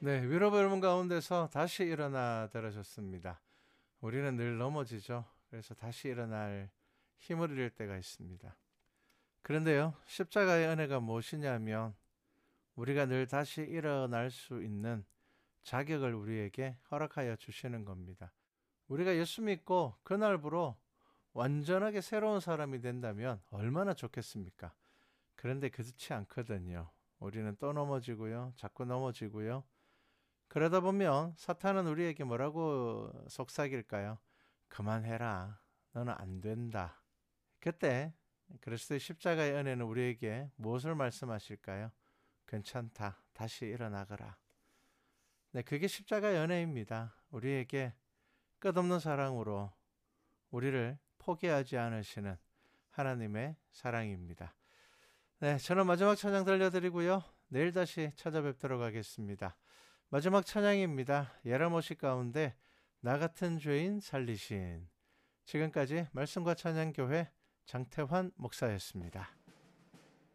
네, 위로 여러분 가운데서 다시 일어나 들으셨습니다. 우리는 늘 넘어지죠. 그래서 다시 일어날 힘을 잃을 때가 있습니다. 그런데요, 십자가의 은혜가 무엇이냐면 우리가 늘 다시 일어날 수 있는 자격을 우리에게 허락하여 주시는 겁니다. 우리가 예수 믿고 그날부로 완전하게 새로운 사람이 된다면 얼마나 좋겠습니까? 그런데 그렇지 않거든요. 우리는 또 넘어지고요. 자꾸 넘어지고요. 그러다 보면 사탄은 우리에게 뭐라고 속삭일까요? 그만해라. 너는 안 된다. 그때 그리스도의 십자가의 은혜는 우리에게 무엇을 말씀하실까요? 괜찮다. 다시 일어나거라. 네, 그게 십자가의 은혜입니다. 우리에게 끝없는 사랑으로 우리를 포기하지 않으시는 하나님의 사랑입니다. 네, 저는 마지막 찬양 들려드리고요. 내일 다시 찾아뵙도록 하겠습니다. 마지막 찬양입니다. 예라모시 가운데 나 같은 죄인 살리신. 지금까지 말씀과 찬양교회 장태환 목사였습니다.